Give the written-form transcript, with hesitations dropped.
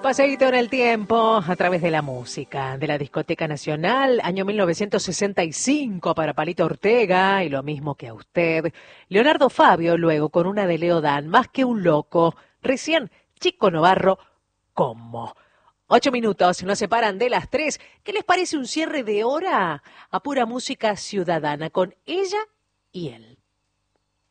Paseíto en el tiempo a través de la música, de la Discoteca Nacional, año 1965 para Palito Ortega, y lo mismo que a usted. Leonardo Fabio, luego con una de Leo Dan, Más que un loco. Recién, Chico Novarro, ¿cómo? 8 minutos nos separan de las 3. ¿Qué les parece un cierre de hora a pura música ciudadana con ella y él?